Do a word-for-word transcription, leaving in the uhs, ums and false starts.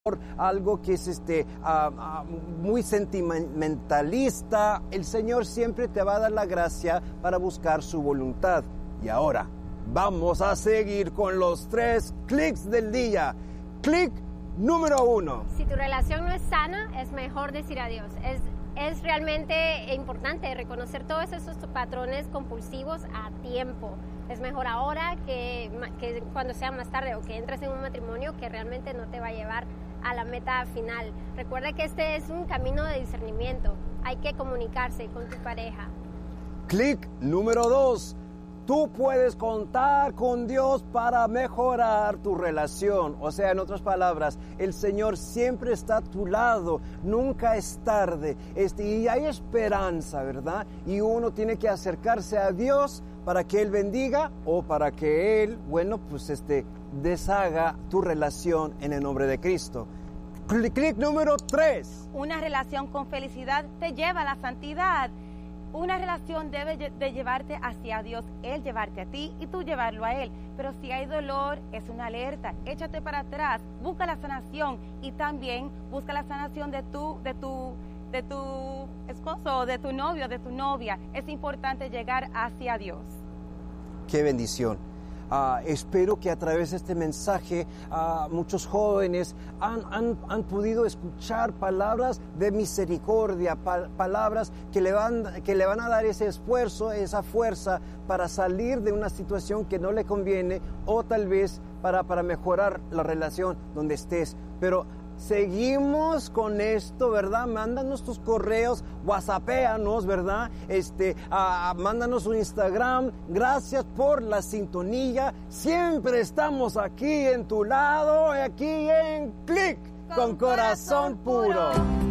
algo que es este uh, uh, muy sentimentalista. El Señor siempre te va a dar la gracia para buscar su voluntad. Y ahora vamos a seguir con los tres clics del día. Clic número uno. Si tu relación no es sana, es mejor decir adiós. Es, es realmente importante reconocer todos esos patrones compulsivos a tiempo. Es mejor ahora que, que cuando sea más tarde, o que entres en un matrimonio que realmente no te va a llevar a la meta final. Recuerda que este es un camino de discernimiento. Hay que comunicarse con tu pareja. Clic número dos. Tú puedes contar con Dios para mejorar tu relación. O sea, en otras palabras, el Señor siempre está a tu lado. Nunca es tarde. Este, y hay esperanza, ¿verdad? Y uno tiene que acercarse a Dios para que Él bendiga o para que Él, bueno, pues este, deshaga tu relación en el nombre de Cristo. Clic, clic número tres. Una relación con felicidad te lleva a la santidad. Una relación debe de llevarte hacia Dios, Él llevarte a ti y tú llevarlo a Él. Pero si hay dolor, es una alerta. Échate para atrás, busca la sanación y también busca la sanación de tu, de tu, de tu esposo, de tu novio, de tu novia. Es importante llegar hacia Dios. ¡Qué bendición! Uh, espero que a través de este mensaje uh, muchos jóvenes han, han, han podido escuchar palabras de misericordia, pa- palabras que le, van, que le van a dar ese esfuerzo, esa fuerza para salir de una situación que no le conviene o tal vez para, para mejorar la relación donde estés. Pero seguimos con esto, ¿verdad? Mándanos tus correos, whatsappéanos, ¿verdad? Este, uh, mándanos un Instagram. Gracias por la sintonía. Siempre estamos aquí en tu lado, aquí en Clic con, con corazón, corazón puro. puro.